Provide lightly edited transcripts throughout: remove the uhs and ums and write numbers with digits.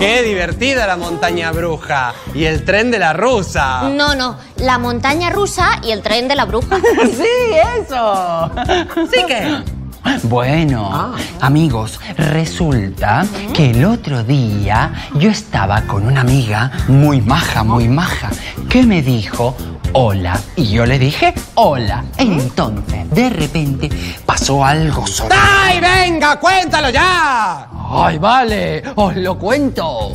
¡Qué divertida la montaña bruja! Y el tren de la rusa. No, la montaña rusa y el tren de la bruja. ¡Sí, eso! ¿Sí qué? Bueno, amigos, resulta que el otro día yo estaba con una amiga muy maja, que me dijo hola. Y yo le dije hola. Entonces, de repente, pasó algo solo. ¡Ay, venga, cuéntalo ya! ¡Ay, vale! ¡Os lo cuento!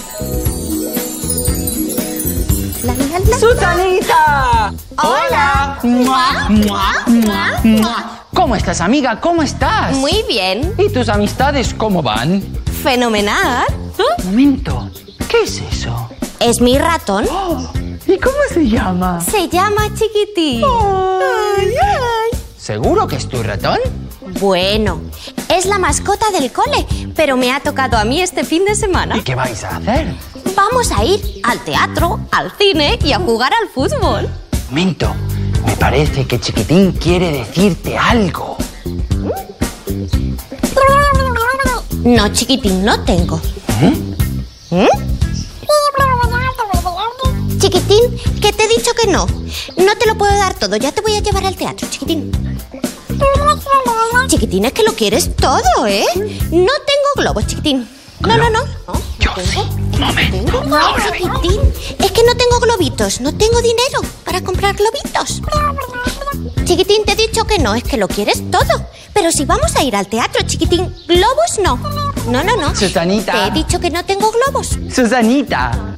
¡Susanita! ¡Hola! ¡Mua, mua, mua, mua! ¿Cómo estás, amiga? ¿Cómo estás? Muy bien. ¿Y tus amistades cómo van? Fenomenal. Un momento. ¿Qué es eso? Es mi ratón. Oh, ¿y cómo se llama? Se llama Chiquitín. ¿Seguro que es tu ratón? Bueno, es la mascota del cole, pero me ha tocado a mí este fin de semana. ¿Y qué vais a hacer? Vamos a ir al teatro, al cine y a jugar al fútbol. Un momento. Me parece que Chiquitín quiere decirte algo. No, Chiquitín, no tengo. Chiquitín, que te he dicho que no. No te lo puedo dar todo. Ya te voy a llevar al teatro, Chiquitín. Chiquitín, es que lo quieres todo, ¿eh? No tengo globos, Chiquitín. No. Yo sí. Un momento. No, Chiquitín, es que no tengo globitos. No tengo dinero para comprar globitos. Chiquitín, te he dicho que no, es que lo quieres todo. Pero si vamos a ir al teatro, Chiquitín, globos no. No. Susanita. Te he dicho que no tengo globos. Susanita.